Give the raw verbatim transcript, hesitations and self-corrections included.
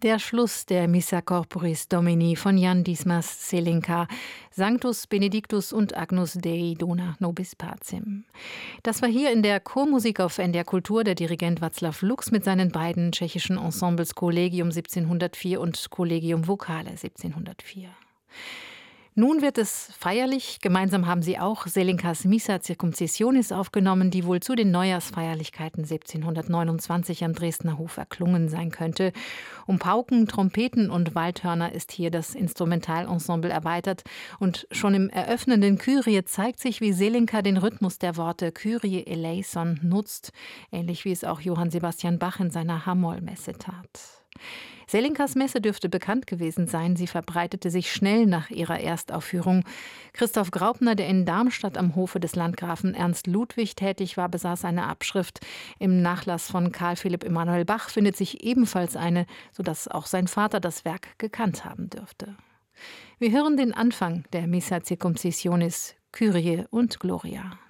Der Schluss der Missa Corporis Domini von Jan Dismas Zelinka, Sanctus Benedictus und Agnus Dei Dona Nobis Pacem. Das war hier in der Chormusik auf N D R Kultur der Dirigent Václav Lux mit seinen beiden tschechischen Ensembles Collegium siebzehnhundertvier und Collegium Vocale siebzehnhundertvier. Nun wird es feierlich. Gemeinsam haben sie auch Zelinkas Missa Circumcisionis aufgenommen, die wohl zu den Neujahrsfeierlichkeiten siebzehnhundertneunundzwanzig am Dresdner Hof erklungen sein könnte. Um Pauken, Trompeten und Waldhörner ist hier das Instrumentalensemble erweitert. Und schon im eröffnenden Kyrie zeigt sich, wie Zelinka den Rhythmus der Worte Kyrie eleison nutzt, ähnlich wie es auch Johann Sebastian Bach in seiner H-Moll-Messe tat. Zelinkas Messe dürfte bekannt gewesen sein. Sie verbreitete sich schnell nach ihrer Erstaufführung. Christoph Graupner, der in Darmstadt am Hofe des Landgrafen Ernst Ludwig tätig war, besaß eine Abschrift. Im Nachlass von Karl Philipp Emanuel Bach findet sich ebenfalls eine, sodass auch sein Vater das Werk gekannt haben dürfte. Wir hören den Anfang der Missa Circumcisionis, Kyrie und Gloria.